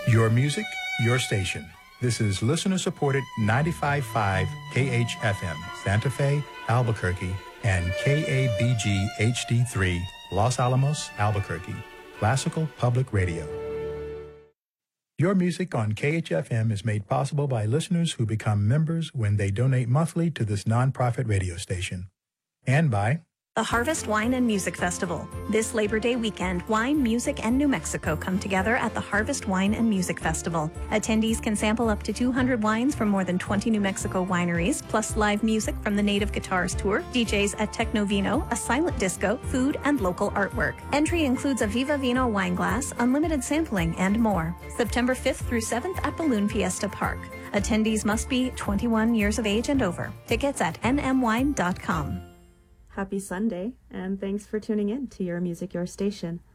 Your music, your station. This is listener-supported 95.5 KHFM, Santa Fe, Albuquerque, and KABG HD3, Los Alamos, Albuquerque, Classical Public Radio. Your music on KHFM is made possible by listeners who become members when they donate monthly to this nonprofit radio station. And by the Harvest Wine and Music Festival. This Labor Day weekend, wine, music, and New Mexico come together at the Harvest Wine and Music Festival. Attendees can sample up to 200 wines from more than 20 New Mexico wineries, plus live music from the Native Guitars Tour, DJs at Techno Vino, a silent disco, food, and local artwork. Entry includes a Viva Vino wine glass, unlimited sampling, and more. September 5th through 7th at Balloon Fiesta Park. Attendees must be 21 years of age and over. Tickets at nmwine.com. Happy Sunday, and thanks for tuning in to Your Music, Your Station.